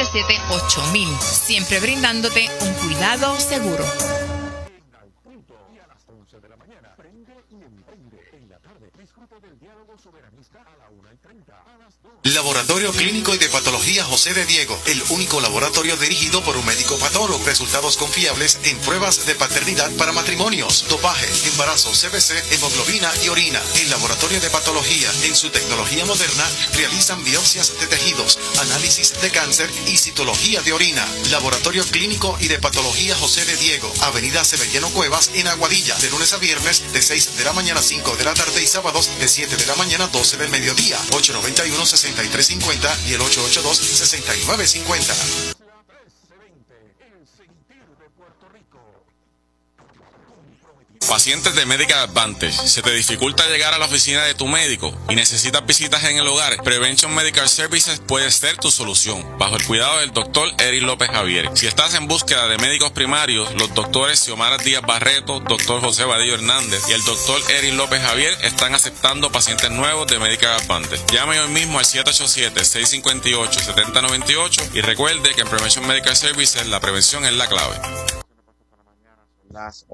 787-8000. Siempre brindándote un cuidado seguro. Laboratorio Clínico y de Patología José de Diego, el único laboratorio dirigido por un médico patólogo. Resultados confiables en pruebas de paternidad para matrimonios, dopaje, embarazo, CBC, hemoglobina y orina. El Laboratorio de Patología, en su tecnología moderna, realizan biopsias de tejidos, análisis de cáncer y citología de orina. Laboratorio Clínico y de Patología José de Diego, Avenida Severiano Cuevas, en Aguadilla, de lunes a viernes, de 6 de la mañana a 5 de la tarde y sábados, de 7 de la mañana a 12 del mediodía. 891-6350 y el 882-6950. Pacientes de Medicare Advantage, ¿se te dificulta llegar a la oficina de tu médico y necesitas visitas en el hogar? Prevention Medical Services puede ser tu solución, bajo el cuidado del doctor Eric López Javier. Si estás en búsqueda de médicos primarios, los doctores Xiomara Díaz Barreto, doctor José Vadillo Hernández y el doctor Eric López Javier están aceptando pacientes nuevos de Medicare Advantage. Llame hoy mismo al 787-658-7098 y recuerde que en Prevention Medical Services la prevención es la clave. Las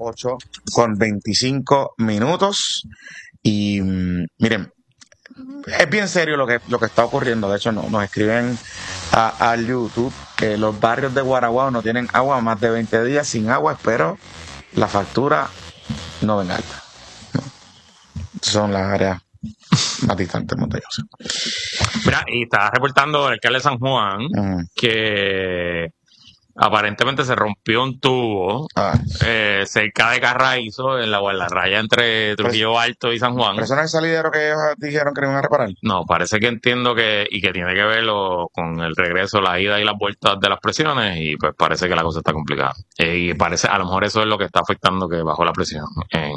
8:25 y miren, es bien serio lo que está ocurriendo. De hecho, nos escriben al YouTube que los barrios de Guaraguao no tienen agua, más de 20 días sin agua. Espero la factura no venga alta. Son las áreas más distantes, montañosas. Mira, y está reportando el alcalde de San Juan que aparentemente se rompió un tubo cerca de Carraízo, en la raya entre Trujillo Alto y San Juan. ¿Pero eso no es el salidero que ellos dijeron que iban a reparar? No, parece que entiendo que tiene que ver con el regreso, la ida y las vueltas de las presiones, y pues parece que la cosa está complicada. Y parece, a lo mejor eso es lo que está afectando, que bajó la presión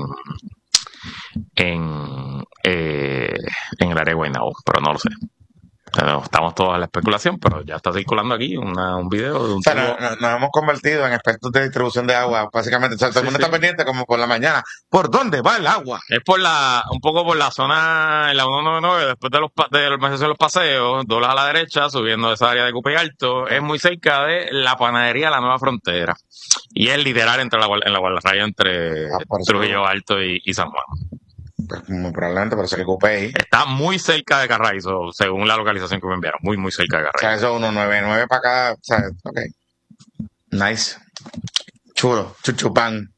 en el área de Guaynabo, pero no lo sé. Estamos todos en la especulación, pero ya está circulando aquí un video de un tubo. Nos hemos convertido en expertos de distribución de agua, básicamente. O sea, todo el mundo está pendiente como por la mañana. ¿Por dónde va el agua? Es un poco por la zona, en la 199, después de los paseos, doblas a la derecha, subiendo esa área de Cupey Alto. Es muy cerca de la panadería La Nueva Frontera. Y es literal en la raya entre Trujillo Alto y San Juan. Pues muy probablemente, pero que Cupey está muy cerca de Carraízo, según la localización que me enviaron. Muy, muy cerca de Carraízo. O sea, eso 199 para acá. O sea, ok. Nice. Chulo. Chuchupán.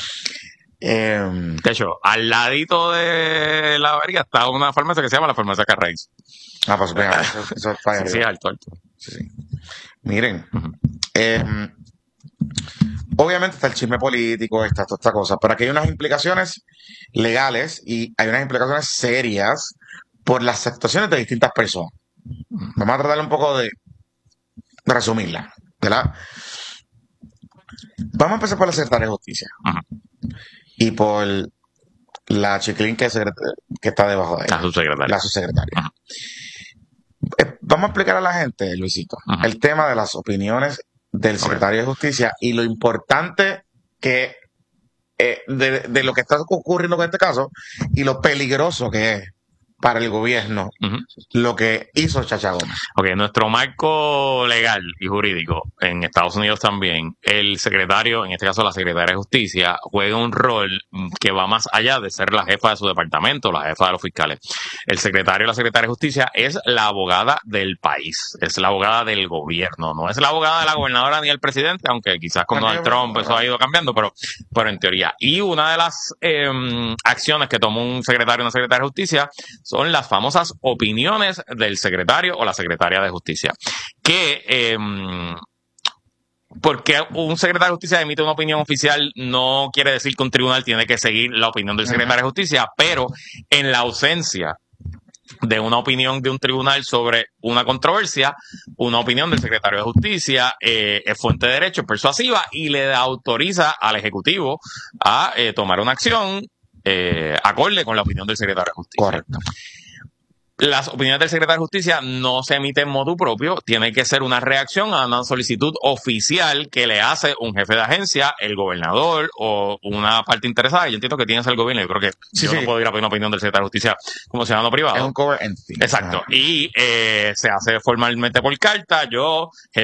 De hecho, al ladito de la avería está una farmacia que se llama la Farmacia Carraízo. Pues venga, eso es para sí, alto. Sí. Miren. Obviamente está el chisme político, está toda esta cosa, pero aquí hay unas implicaciones legales y hay unas implicaciones serias por las actuaciones de distintas personas. Vamos a tratar un poco de resumirla, ¿verdad? Vamos a empezar por la Secretaría de Justicia y por la chiquilín que está debajo de ella. La subsecretaria. Vamos a explicar a la gente, Luisito, el tema de las opiniones del secretario de Justicia y lo importante que de lo que está ocurriendo con este caso y lo peligroso que es para el gobierno lo que hizo Chacha Gómez. Nuestro marco legal y jurídico en Estados Unidos también, el secretario, en este caso la secretaria de Justicia, juega un rol que va más allá de ser la jefa de su departamento, la jefa de los fiscales. El secretario o la secretaria de Justicia es la abogada del país, es la abogada del gobierno, no es la abogada de la gobernadora ni el presidente, aunque quizás con Donald Trump eso ha ido cambiando, pero en teoría. Y una de las acciones que tomó un secretario o una secretaria de Justicia son las famosas opiniones del secretario o la secretaria de Justicia. Porque un secretario de Justicia emite una opinión oficial no quiere decir que un tribunal tiene que seguir la opinión del secretario de Justicia, pero en la ausencia de una opinión de un tribunal sobre una controversia, una opinión del secretario de Justicia es fuente de derecho, es persuasiva y le autoriza al Ejecutivo a tomar una acción acorde con la opinión del secretario de Justicia. Correcto. Las opiniones del secretario de Justicia no se emiten en motu propio, tiene que ser una reacción a una solicitud oficial que le hace un jefe de agencia, el gobernador o una parte interesada. Yo entiendo que tiene que ser el gobierno, yo creo que yo no puedo ir a pedir una opinión del secretario de Justicia como ciudadano privado. Es un cover entity. Exacto. Y se hace formalmente por carta,